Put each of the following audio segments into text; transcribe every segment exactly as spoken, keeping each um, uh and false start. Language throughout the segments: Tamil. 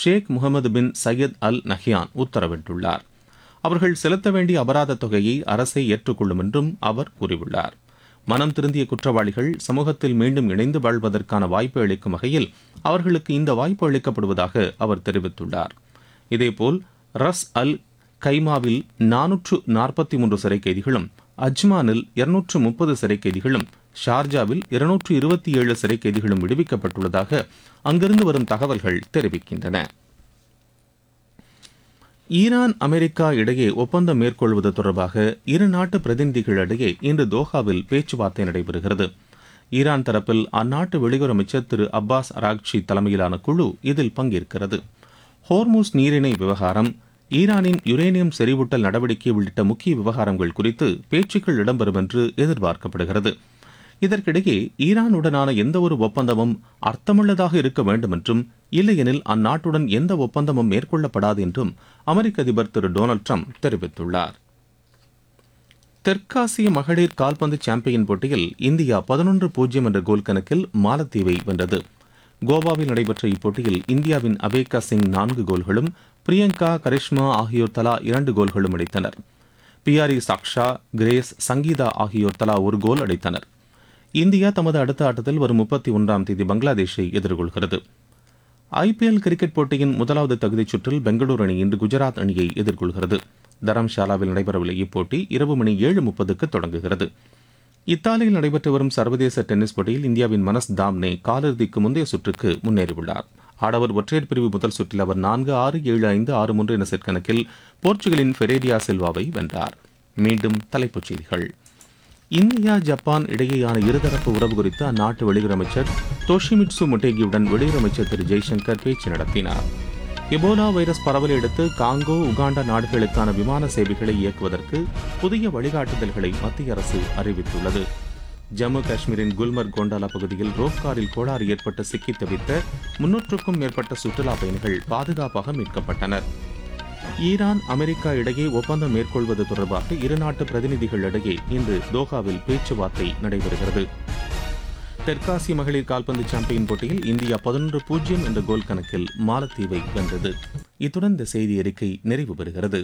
ஷேக் முகமது பின் சையத் அல் நஹ்யான் உத்தரவிட்டுள்ளார். அவர்கள் செலுத்த வேண்டிய அபராத தொகையை அரசே ஏற்றுக்கொள்ளும் என்றும் அவர் கூறியுள்ளார். மனம் திருந்திய குற்றவாளிகள் சமூகத்தில் மீண்டும் இணைந்து வாழ்வதற்கான வாய்ப்பு அளிக்கும் வகையில் அவர்களுக்கு இந்த வாய்ப்பு அளிக்கப்படுவதாக அவர் தெரிவித்துள்ளார். இதேபோல் ரஸ் அல் கைமாவில் நானூற்று நாற்பத்தி மூன்று சிறை கைதிகளும், அஜ்மானில் இருநூற்று முப்பது சிறை கைதிகளும், ஷார்ஜாவில் இருநூற்று இருபத்தி ஏழு சிறை கைதிகளும் விடுவிக்கப்பட்டுள்ளதாக அங்கிருந்து வரும் தகவல்கள் தெரிவிக்கின்றன. ஈரான் அமெரிக்கா இடையே ஒப்பந்தம் மேற்கொள்வது தொடர்பாக இரு நாட்டு பிரதிநிதிகளிடையே இன்று தோஹாவில் பேச்சுவார்த்தை நடைபெறுகிறது. ஈரான் தரப்பில் அந்நாட்டு வெளியுறவு அமைச்சர் திரு அப்பாஸ் அராக்சி தலைமையிலான குழு இதில் பங்கேற்கிறது. ஹோர்முஸ் நீரிணை விவகாரம், ஈரானின் யுரேனியம் செறிவூட்டல் நடவடிக்கை உள்ளிட்ட முக்கிய விவகாரங்கள் குறித்து பேச்சுக்கள் இடம்பெறும் என்று எதிர்பார்க்கப்படுகிறது. இதற்கிடையே ஈரானுடனான எந்தவொரு ஒப்பந்தமும் அர்த்தமுள்ளதாக இருக்க வேண்டும் என்றும், இல்லையெனில் அந்நாட்டுடன் எந்த ஒப்பந்தமும் மேற்கொள்ளப்படாது என்றும் அமெரிக்க அதிபர் திரு டொனால்டு ட்ரம்ப் தெரிவித்துள்ளார். தெற்காசிய மகளிர் கால்பந்து சாம்பியன் போட்டியில் இந்தியா பதினொன்று பூஜ்ஜியம் என்ற கோல் கணக்கில் மாலத்தீவை வென்றது. கோவாவில் நடைபெற்ற இப்போட்டியில் இந்தியாவின் அபேகா சிங் நான்கு கோல்களும், பிரியங்கா, கரிஷ்மா ஆகியோர் தலா இரண்டு கோல்களும் அடித்தனர். பியாரி சாக்ஷா, கிரேஸ், சங்கீதா ஆகியோர் தலா ஒரு கோல் அடித்தனர். இந்தியா தமது அடுத்த ஆட்டத்தில் வரும் முப்பத்தி ஒன்றாம் தேதி பங்களாதேஷை எதிர்கொள்கிறது. ஐபிஎல் கிரிக்கெட் போட்டியின் முதலாவது தகுதிச் சுற்றில் பெங்களூரு அணி இன்று குஜராத் அணியை எதிர்கொள்கிறது. தரம்ஷாலாவில் நடைபெறவுள்ள இப்போட்டி இரவு மணி ஏழு முப்பதுக்கு தொடங்குகிறது. இத்தாலியில் நடைபெற்று வரும் சர்வதேச டென்னிஸ் போட்டியில் இந்தியாவின் மனஸ் தாம்னே காலிறுதிக்கு முந்தைய சுற்றுக்கு முன்னேறியுள்ளார். ஆடவர் ஒற்றையர் பிரிவு முதல் சுற்றில் அவர் நான்கு ஆறு ஏழு ஐந்து ஆறு மூன்று என்ற செட் கணக்கில் போர்ச்சுகலின் ஃபெரேரியா சில்வாவை வென்றார். மீண்டும் தலைப்புச் செய்திகள். இந்தியா ஜப்பான் இடையேயான இருதரப்பு உறவு குறித்து அந்நாட்டு வெளியுறவு அமைச்சர் தோஷிமிட்சு மொட்டேகியுடன் வெளியுறவு அமைச்சர் திரு ஜெய்சங்கர் பேச்சு நடத்தினார். எபோலா வைரஸ் பரவலை அடுத்து காங்கோ, உகாண்டா நாடுகளுக்கான விமான சேவைகளை இயக்குவதற்கு புதிய வழிகாட்டுதல்களை மத்திய அரசு அறிவித்துள்ளது. ஜம்மு காஷ்மீரின் குல்மர்க் கோண்டாலா பகுதியில் ரோப்காரில் கோளாறு ஏற்பட்டு சிக்கி தவித்த முன்னூற்றுக்கும் மேற்பட்ட சுற்றுலா பயணிகள் பாதுகாப்பாக மீட்கப்பட்டனர். ஈரான் அமெரிக்கா இடையே ஒப்பந்தம் மேற்கொள்வது தொடர்பாக இருநாட்டு பிரதிநிதிகளிடையே இன்று தோஹாவில் பேச்சுவார்த்தை நடைபெறுகிறது. தெற்காசிய மகளிர் கால்பந்து சாம்பியன் போட்டியில் இந்தியா பதினொன்று பூஜ்ஜியம் என்ற கோல் கணக்கில் மாலத்தீவை வென்றது. இத்துடன் இந்த செய்தி அறிக்கை நிறைவு பெறுகிறது.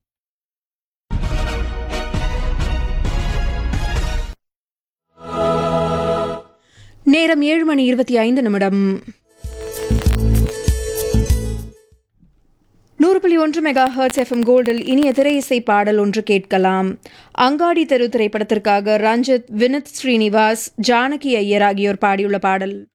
நேரம் ஏழு மணி இருபத்தி ஐந்து நிமிடம். நூறு புள்ளி ஒன்று மெகா ஹெர்ட்ஸ் எஃப்எம் கோல்டில் இனிய திரை இசை பாடல் ஒன்று கேட்கலாம். அங்காடி தெரு திரைப்படத்திற்காக ரஞ்சித், வினித் ஸ்ரீனிவாஸ், ஜானகி ஐயர் ஆகியோர் பாடியுள்ள பாடல்.